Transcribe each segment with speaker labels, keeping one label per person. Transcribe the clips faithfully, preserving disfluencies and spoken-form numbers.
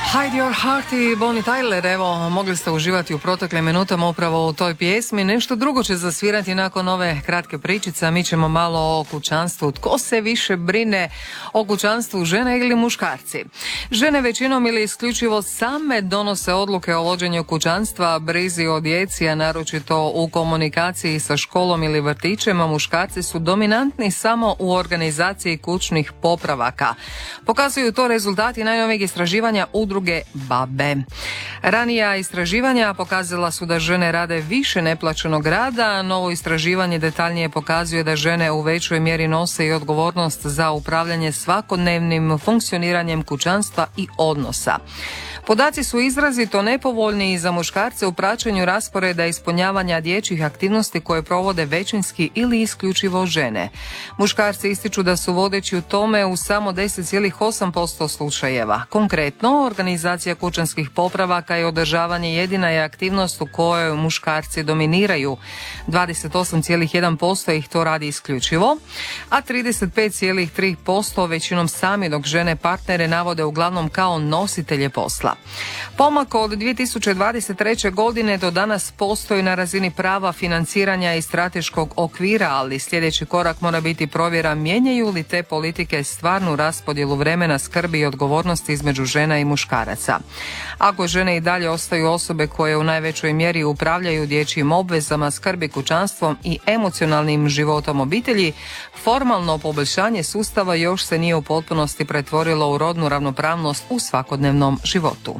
Speaker 1: Hide Your Heart i Bonnie Tyler, evo, mogli ste uživati u proteklim minutama upravo u toj pjesmi. Nešto drugo će zasvirati nakon ove kratke pričice, a mi ćemo malo o kućanstvu. Tko se više brine o kućanstvu, žene ili muškarci? Žene većinom ili isključivo same donose odluke o vođenju kućanstva, brizi o djeci, a naročito u komunikaciji sa školom ili vrtićem, a muškarci su dominantni samo u organizaciji kućnih popravaka. Pokazuju to rezultati najnovijeg istraživanja udruge Babe. Ranija istraživanja pokazala su da žene rade više neplaćenog rada. Novo istraživanje detaljnije pokazuje da žene u većoj mjeri nose i odgovornost za upravljanje svakodnevnim funkcioniranjem kućanstva i odnosa. Podaci su izrazito nepovoljni i za muškarce u praćenju rasporeda ispunjavanja dječjih aktivnosti koje provode većinski ili isključivo žene. Muškarci ističu da su vodeći u tome u samo deset zarez osam posto slučajeva. Konkretno, organizacija kućanskih popravaka i održavanje jedina je aktivnost u kojoj muškarci dominiraju. dvadeset osam zarez jedan posto ih to radi isključivo, a trideset pet zarez tri posto većinom sami, dok žene partnere navode uglavnom kao nositelje posla. Pomak od dvije tisuće dvadeset treće. godine do danas postoji na razini prava, financiranja i strateškog okvira, ali sljedeći korak mora biti provjera mijenjaju li te politike stvarnu raspodjelu vremena, skrbi i odgovornosti između žena i muškaraca. Ako žene i dalje ostaju osobe koje u najvećoj mjeri upravljaju dječjim obvezama, skrbi kućanstvom i emocionalnim životom obitelji, formalno poboljšanje sustava još se nije u potpunosti pretvorilo u rodnu ravnopravnost u svakodnevnom životu.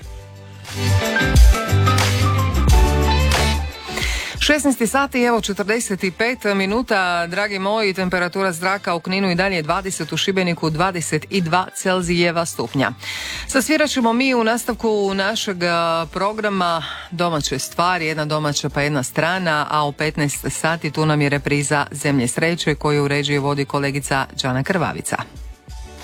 Speaker 1: šesnaest sati, evo četrdeset pet minuta, dragi moji, temperatura zraka u Kninu i dalje dvadeset, u Šibeniku dvadeset dva Celzijeva stupnja. Sasvirat ćemo mi u nastavku našeg programa domaće stvari, jedna domaća pa jedna strana, a u petnaest sati tu nam je repriza Zemlje sreće koju uređuje i vodi kolegica Đana Krvavica.